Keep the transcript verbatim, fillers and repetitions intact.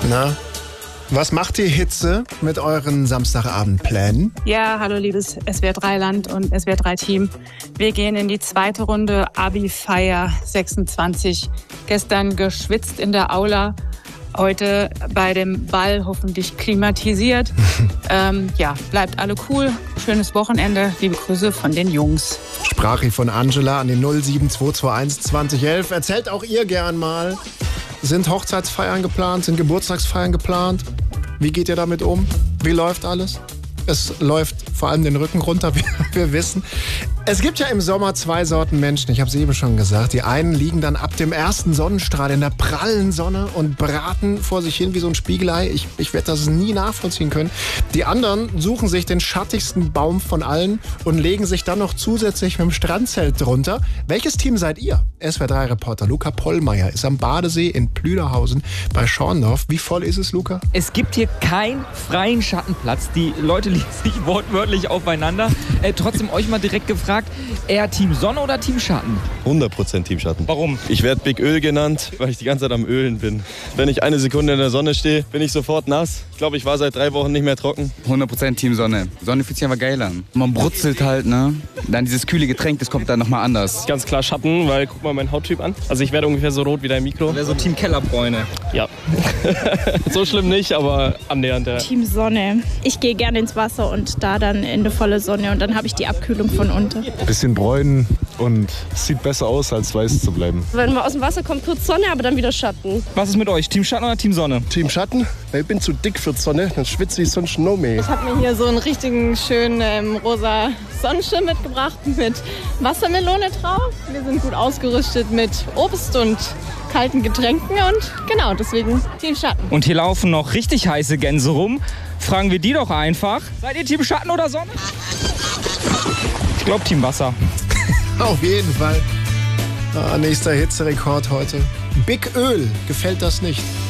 Na, was macht die Hitze mit euren Samstagabendplänen? Ja, hallo liebes S W R drei Land und S W R drei Team. Wir gehen in die zweite Runde Abi-Feier sechsundzwanzig. Gestern geschwitzt in der Aula, heute bei dem Ball hoffentlich klimatisiert. ähm, ja, bleibt alle cool. Schönes Wochenende. Liebe Grüße von den Jungs. Sprache von Angela an den null sieben zwei zwei eins zwanzig elf. Erzählt auch ihr gern mal. Sind Hochzeitsfeiern geplant? Sind Geburtstagsfeiern geplant? Wie geht ihr damit um? Wie läuft alles? Es läuft vor allem den Rücken runter, wie wir wissen. Es gibt ja im Sommer zwei Sorten Menschen, ich habe es eben schon gesagt. Die einen liegen dann ab dem ersten Sonnenstrahl in der prallen Sonne und braten vor sich hin wie so ein Spiegelei. Ich, ich werde das nie nachvollziehen können. Die anderen suchen sich den schattigsten Baum von allen und legen sich dann noch zusätzlich mit dem Strandzelt drunter. Welches Team seid ihr? S W R drei Reporter Luca Pollmeier ist am Badesee in Plüderhausen bei Schorndorf. Wie voll ist es, Luca? Es gibt hier keinen freien Schattenplatz. Die Leute liegen sich wortwörtlich aufeinander. Äh, trotzdem euch mal direkt gefragt, eher Team Sonne oder Team Schatten? hundert Prozent Team Schatten. Warum? Ich werde Big Öl genannt, weil ich die ganze Zeit am Ölen bin. Wenn ich eine Sekunde in der Sonne stehe, bin ich sofort nass. Ich glaube, ich war seit drei Wochen nicht mehr trocken. hundert Prozent Team Sonne. Sonne fühlt sich einfach geil an. Man brutzelt halt, ne? Dann dieses kühle Getränk, das kommt dann nochmal anders. Ganz klar Schatten, weil guck mal meinen Hauttyp an. Also ich werde ungefähr so rot wie dein Mikro. Wäre so Team Kellerbräune. Ja. So schlimm nicht, aber annähernd. Ja. Team Sonne. Ich gehe gerne ins Wasser und da dann in die volle Sonne und dann habe ich die Abkühlung von unten. Bisschen bräunen und es sieht besser aus, als weiß zu bleiben. Wenn man aus dem Wasser kommt, kurz Sonne, aber dann wieder Schatten. Was ist mit euch? Team Schatten oder Team Sonne? Team Schatten, weil ich bin zu dick für die Sonne, dann schwitze ich sonst noch mehr. Ich habe mir hier so einen richtigen schönen ähm, rosa Sonnenschirm mitgebracht mit Wassermelone drauf. Wir sind gut ausgerüstet mit Obst und kalten Getränken und genau, deswegen Team Schatten. Und hier laufen noch richtig heiße Gänse rum. Fragen wir die doch einfach. Seid ihr Team Schatten oder Sonne? Ich glaube Team Wasser. Auf jeden Fall. Ah, nächster Hitzerekord heute. Big Öl. Gefällt das nicht?